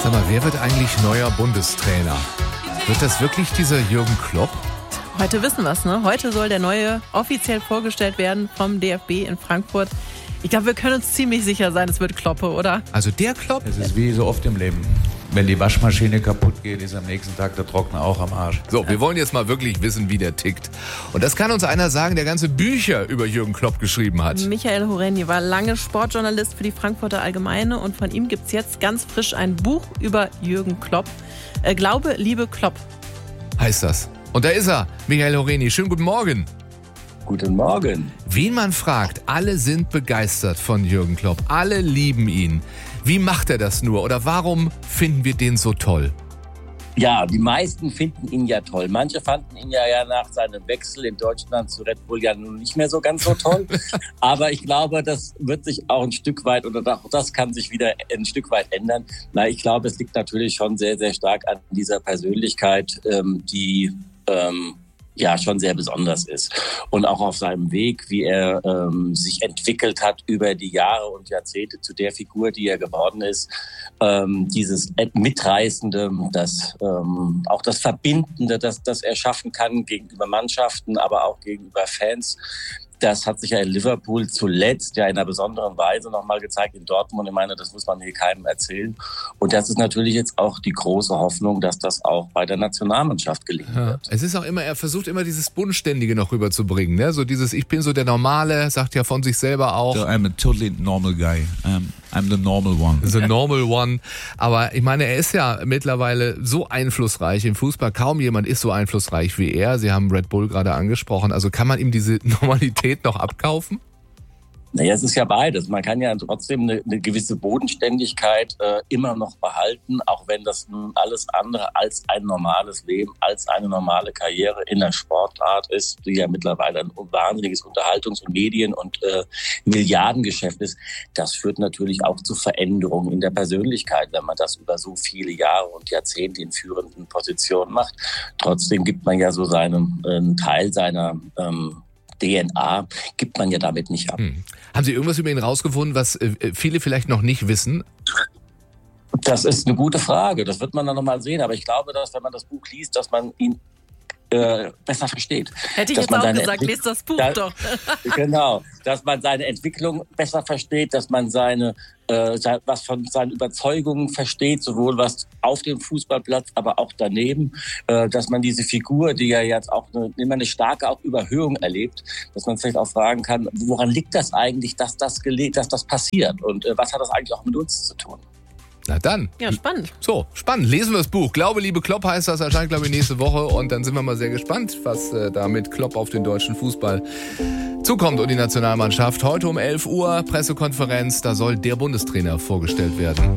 Sag mal, wer wird eigentlich neuer Bundestrainer? Wird das wirklich dieser Jürgen Klopp? Heute wissen wir es, ne? Heute soll der neue offiziell vorgestellt werden vom DFB in Frankfurt. Ich glaube, wir können uns ziemlich sicher sein, es wird Kloppe, oder? Also der Klopp? Es ist wie so oft im Leben. Wenn die Waschmaschine kaputt geht, ist am nächsten Tag der Trockner auch am Arsch. So, wir wollen jetzt mal wirklich wissen, wie der tickt. Und das kann uns einer sagen, der ganze Bücher über Jürgen Klopp geschrieben hat. Michael Horeny war lange Sportjournalist für die Frankfurter Allgemeine und von ihm gibt es jetzt ganz frisch ein Buch über Jürgen Klopp. Glaube, Liebe, Klopp. Heißt das. Und da ist er, Michael Horeny. Schönen guten Morgen. Guten Morgen. Wen man fragt, alle sind begeistert von Jürgen Klopp. Alle lieben ihn. Wie macht er das nur? Oder warum finden wir den so toll? Ja, die meisten finden ihn ja toll. Manche fanden ihn ja nach seinem Wechsel in Deutschland zu Red Bull ja nun nicht mehr so ganz so toll. Aber ich glaube, das wird sich auch ein Stück weit, oder auch das kann sich wieder ein Stück weit ändern. Ich glaube, es liegt natürlich schon sehr, sehr stark an dieser Persönlichkeit, die ja schon sehr besonders ist. Und auch auf seinem Weg, wie er sich entwickelt hat über die Jahre und Jahrzehnte zu der Figur, die er geworden ist. Dieses Mitreißende, auch das Verbindende, das er schaffen kann gegenüber Mannschaften, aber auch gegenüber Fans. Das hat sich ja in Liverpool zuletzt ja in einer besonderen Weise nochmal gezeigt, in Dortmund. Ich meine, das muss man hier keinem erzählen. Und das ist natürlich jetzt auch die große Hoffnung, dass das auch bei der Nationalmannschaft gelingen wird. Es ist auch immer, er versucht immer dieses Bodenständige noch rüberzubringen, ne? So dieses, ich bin so der Normale, sagt ja von sich selber auch. So, I'm a totally normal guy. I'm the normal one. The normal one. Aber ich meine, er ist ja mittlerweile so einflussreich im Fußball. Kaum jemand ist so einflussreich wie er. Sie haben Red Bull gerade angesprochen. Also kann man ihm diese Normalität noch abkaufen? Naja, es ist ja beides. Man kann ja trotzdem eine gewisse Bodenständigkeit immer noch behalten, auch wenn das nun alles andere als ein normales Leben, als eine normale Karriere in der Sportart ist, die ja mittlerweile ein wahnsinniges Unterhaltungs- und Medien- und Milliardengeschäft ist. Das führt natürlich auch zu Veränderungen in der Persönlichkeit, wenn man das über so viele Jahre und Jahrzehnte in führenden Positionen macht. Trotzdem gibt man ja so einen Teil seiner DNA gibt man ja damit nicht ab. Haben Sie irgendwas über ihn rausgefunden, was viele vielleicht noch nicht wissen? Das ist eine gute Frage. Das wird man dann nochmal sehen. Aber ich glaube, dass, wenn man das Buch liest, dass man ihn besser versteht. Hätte ich jetzt auch gesagt, lest das Buch doch. Genau, dass man seine Entwicklung besser versteht, dass man was von seinen Überzeugungen versteht, sowohl was auf dem Fußballplatz, aber auch daneben, dass man diese Figur, die ja jetzt auch immer eine starke auch Überhöhung erlebt, dass man vielleicht auch fragen kann, woran liegt das eigentlich, dass das passiert und was hat das eigentlich auch mit uns zu tun? Na dann. Ja, spannend. So, spannend. Lesen wir das Buch. Glaube, Liebe, Klopp heißt das. Erscheint, glaube ich, nächste Woche. Und dann sind wir mal sehr gespannt, was da mit Klopp auf den deutschen Fußball zukommt und die Nationalmannschaft. Heute um 11 Uhr Pressekonferenz. Da soll der Bundestrainer vorgestellt werden.